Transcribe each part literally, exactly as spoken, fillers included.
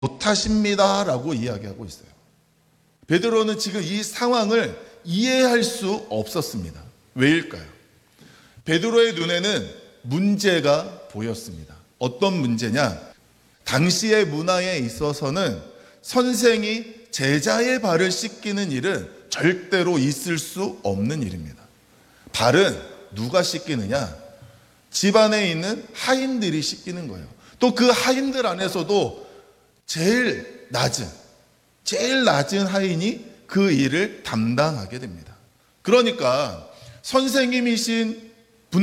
못하십니다 라고 이야기하고 있어요. 베드로는 지금 이 상황을 이해할 수 없었습니다. 왜일까요? 베드로의 눈에는 문제가 보였습니다. 어떤 문제냐? 당시의 문화에 있어서는 선생이 제자의 발을 씻기는 일은 절대로 있을 수 없는 일입니다. 발은 누가 씻기느냐? 집안에 있는 하인들이 씻기는 거예요. 또 그 하인들 안에서도 제일 낮은, 제일 낮은 하인이 그 일을 담당하게 됩니다. 그러니까 선생님이신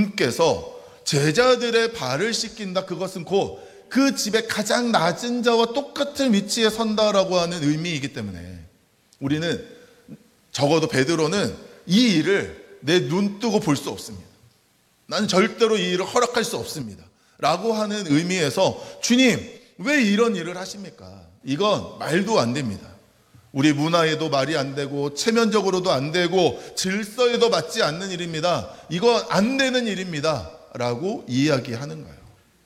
분께서 제자들의 발을 씻긴다. 그것은 곧 그 집의 가장 낮은 자와 똑같은 위치에 선다라고 하는 의미이기 때문에 우리는 적어도 베드로는 이 일을 내 눈 뜨고 볼 수 없습니다. 나는 절대로 이 일을 허락할 수 없습니다 라고 하는 의미에서 주님 왜 이런 일을 하십니까? 이건 말도 안 됩니다. 우리 문화에도 말이 안 되고 체면적으로도 안 되고 질서에도 맞지 않는 일입니다. 이건 안 되는 일입니다 라고 이야기하는 거예요.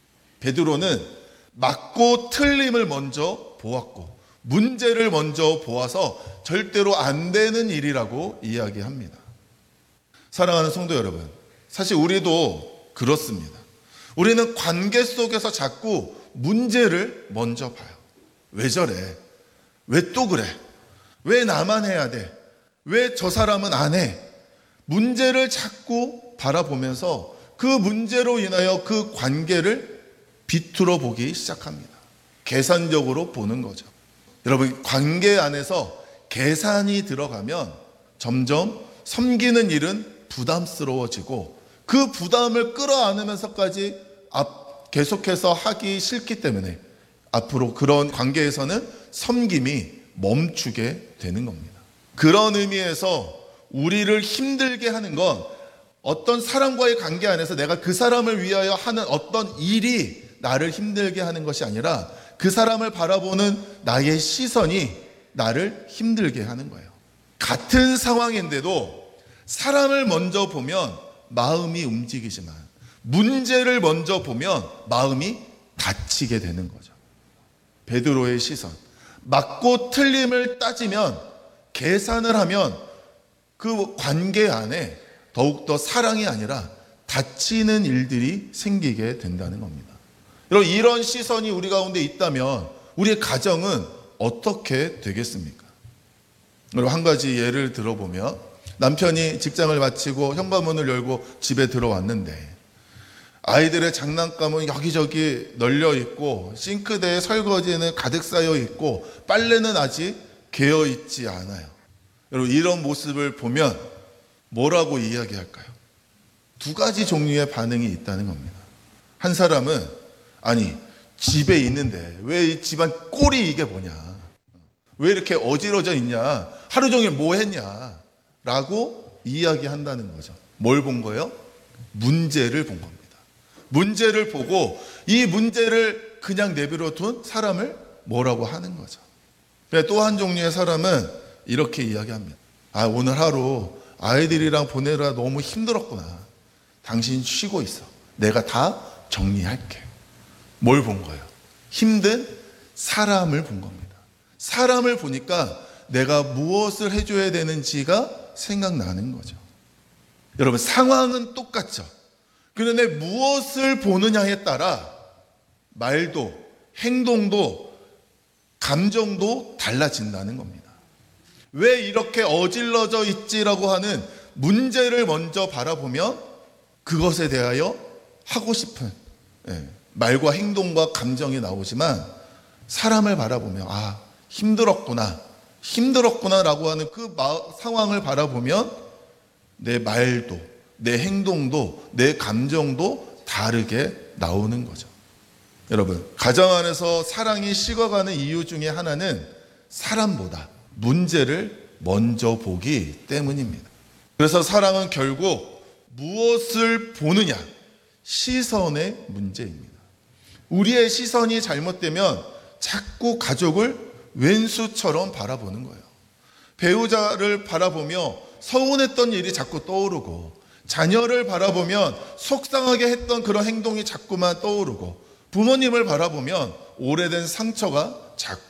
베드로는 맞고 틀림을 먼저 보았고 문제를 먼저 보아서 절대로 안 되는 일이라고 이야기합니다. 사랑하는 성도 여러분, 사실 우리도 그렇습니다. 우리는 관계 속에서 자꾸 문제를 먼저 봐요. 왜 저래? 왜 또 그래? 왜 나만 해야 돼? 왜 저 사람은 안 해? 문제를 자꾸 바라보면서 그 문제로 인하여 그 관계를 비틀어 보기 시작합니다. 계산적으로 보는 거죠. 여러분, 관계 안에서 계산이 들어가면 점점 섬기는 일은 부담스러워지고 그 부담을 끌어안으면서까지 앞 계속해서 하기 싫기 때문에 앞으로 그런 관계에서는 섬김이 멈추게 되는 겁니다. 그런 의미에서 우리를 힘들게 하는 건 어떤 사람과의 관계 안에서 내가 그 사람을 위하여 하는 어떤 일이 나를 힘들게 하는 것이 아니라 그 사람을 바라보는 나의 시선이 나를 힘들게 하는 거예요. 같은 상황인데도 사람을 먼저 보면 마음이 움직이지만 문제를 먼저 보면 마음이 다치게 되는 거죠. 베드로의 시선, 맞고 틀림을 따지면 계산을 하면 그 관계 안에 더욱더 사랑이 아니라 다치는 일들이 생기게 된다는 겁니다. 여러분, 이런 시선이 우리 가운데 있다면 우리의 가정은 어떻게 되겠습니까? 여러분, 한 가지 예를 들어보면 남편이 직장을 마치고 현관문을 열고 집에 들어왔는데 아이들의 장난감은 여기저기 널려 있고 싱크대에 설거지는 가득 쌓여 있고 빨래는 아직 개어 있지 않아요. 여러분, 이런 모습을 보면 뭐라고 이야기할까요? 두 가지 종류의 반응이 있다는 겁니다. 한 사람은 아니 집에 있는데 왜 이 집안 꼴이 이게 뭐냐, 왜 이렇게 어지러져 있냐, 하루 종일 뭐 했냐 라고 이야기한다는 거죠. 뭘 본 거예요? 문제를 본 겁니다. 문제를 보고 이 문제를 그냥 내버려 둔 사람을 뭐라고 하는 거죠. 또 한 종류의 사람은 이렇게 이야기합니다. 아, 오늘 하루 아이들이랑 보내느라 너무 힘들었구나. 당신 쉬고 있어. 내가 다 정리할게. 뭘 본 거예요? 힘든 사람을 본 겁니다. 사람을 보니까 내가 무엇을 해줘야 되는지가 생각나는 거죠. 여러분, 상황은 똑같죠. 그런데 무엇을 보느냐에 따라 말도, 행동도, 감정도 달라진다는 겁니다. 왜 이렇게 어질러져 있지라고 하는 문제를 먼저 바라보면 그것에 대하여 하고 싶은 말과 행동과 감정이 나오지만 사람을 바라보면 아, 힘들었구나, 힘들었구나 라고 하는 그 상황을 바라보면 내 말도, 내 행동도, 내 감정도 다르게 나오는 거죠. 여러분, 가정 안에서 사랑이 식어가는 이유 중에 하나는 사람보다 문제를 먼저 보기 때문입니다. 그래서 사랑은 결국 무엇을 보느냐, 시선의 문제입니다. 우리의 시선이 잘못되면 자꾸 가족을 왼수처럼 바라보는 거예요. 배우자를 바라보며 서운했던 일이 자꾸 떠오르고, 자녀를 바라보면 속상하게 했던 그런 행동이 자꾸만 떠오르고, 부모님을 바라보면 오래된 상처가 자꾸